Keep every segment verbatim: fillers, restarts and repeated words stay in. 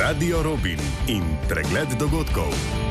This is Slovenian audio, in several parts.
Radio Robin in pregled dogodkov.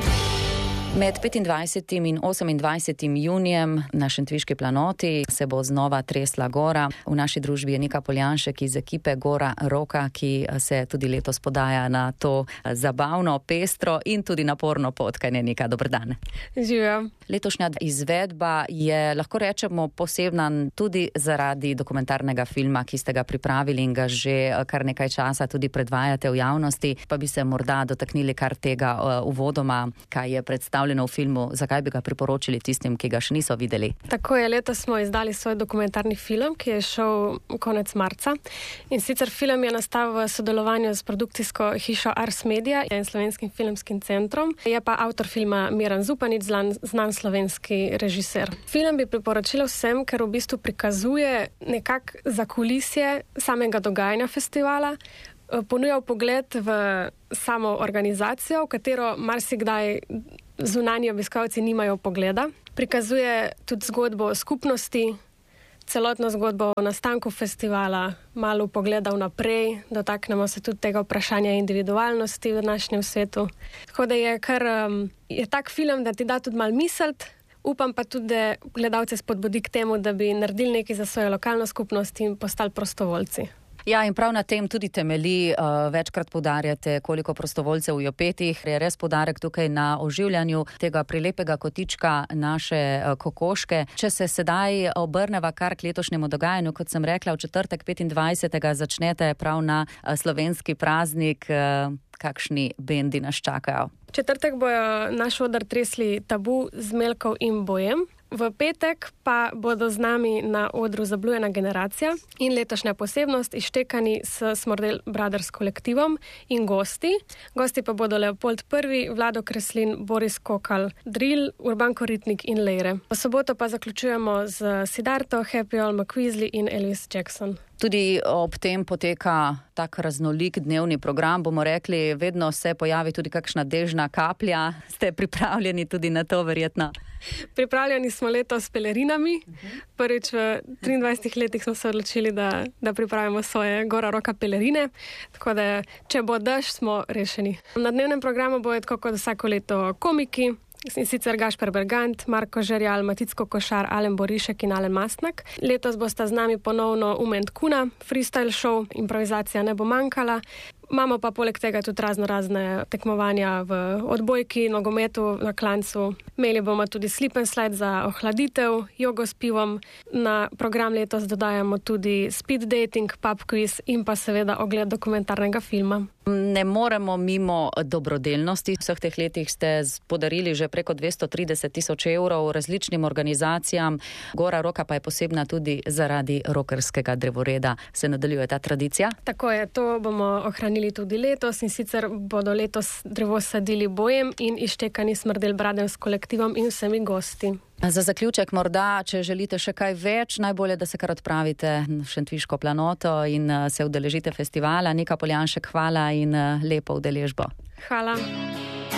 Med petindvajsetim in osemindvajsetim junijem na Šentviški planoti se bo znova tresla gora. V naši družbi je Nika Poljanšek iz ekipe Gora Roka, ki se tudi letos podaja na to zabavno, pestro in tudi naporno pot. Kaj ne, Nika, dober dan. Živjo. Letošnja izvedba je, lahko rečemo, posebna tudi zaradi dokumentarnega filma, ki ste ga pripravili in ga že kar nekaj časa tudi predvajate v javnosti. Pa bi se morda dotaknili kar tega uvodoma, kaj je predstavljeno v filmu, zakaj bi ga priporočili tistim, ki ga še niso videli. Tako je, letos smo izdali svoj dokumentarni film, ki je šel konec marca. In sicer film je nastal v sodelovanju s produkcijsko hišo Ars Media in Slovenskim filmskim centrom. Je pa avtor filma Miran Zupanič, znan, znan slovenski režiser. Film bi priporočila vsem, ker v bistvu prikazuje nekak zakulisje samega dogajanja festivala, ponujal pogled v samo organizacijo, v katero marsikdaj zunanji obiskovalci nimajo pogleda. Prikazuje tudi zgodbo o skupnosti, celotno zgodbo o nastanku festivala, malo pogleda vnaprej, dotaknemo se tudi tega vprašanja individualnosti v današnjem svetu. Tako da je kar um, je tak film, da ti da tudi malo misliti. Upam pa tudi, da gledalce spodbudi k temu, da bi naredili nekaj za svojo lokalno skupnost in postali prostovoljci. Ja, in prav na tem tudi temelji, uh, večkrat poudarjate, koliko prostovoljcev v Jopetih. Je res poudarek tukaj na oživljanju tega prilepega kotička naše uh, kokoške. Če se sedaj obrneva kar k letošnjemu dogajanju, kot sem rekla, v četrtek petindvajsetega začnete prav na uh, slovenski praznik. Uh, kakšni bendi nas čakajo? Četrtek bojo naš oder tresli Tabu, Zmelkov in Bojem. V petek pa bodo z nami na odru Zablujena generacija in letošnja posebnost Ištekani s Smordel Brothers kolektivom in gosti. Gosti pa bodo Leopold Prvi, Vlado Kreslin, Boris Kokal, Drill, Urban Koritnik in Lejre. V soboto pa zaključujemo z Siddharto, Happy All McQueasley in Elvis Jackson. Tudi ob tem poteka tak raznolik dnevni program, bomo rekli, vedno se pojavi tudi kakšna dežna kaplja. Ste pripravljeni tudi na to, verjetno? Pripravljeni smo letos s pelerinami. Prvič v triindvajsetih letih smo se odločili, da, da pripravimo svoje Gora Roka pelerine. Tako da, če bo dež, smo rešeni. Na dnevnem programu bojo tako kot vsako leto komiki, in sicer Gašper Bergant, Marko Žerjal, Maticko Košar, Alen Borišek in Alen Mastnak. Letos bosta z nami ponovno Ument Kuna, freestyle show, improvizacija ne bo manjkala. Imamo pa poleg tega tudi razno razne tekmovanja v odbojki, nogometu, na klancu. Imeli bomo tudi slip and slide za ohladitev, jogo s pivom. Na program letos dodajamo tudi speed dating, pub quiz in pa seveda ogled dokumentarnega filma. Ne moremo mimo dobrodelnosti. V vseh teh letih ste podarili že preko dvesto trideset tisoč evrov različnim organizacijam. Gora Roka pa je posebna tudi zaradi rokerskega drevoreda. Se nadaljuje ta tradicija? Tako je, to bomo ohranili tudi letos in sicer bodo letos drevo sadili Bojem in Ištekani Smrdel Brothers s kolektivom in vsemi gosti. Za zaključek morda, če želite še kaj več, najbolje, da se kar odpravite na Šentviško planoto in se udeležite festivala. Nika Poljanšek, hvala in lepo udeležbo. Hvala.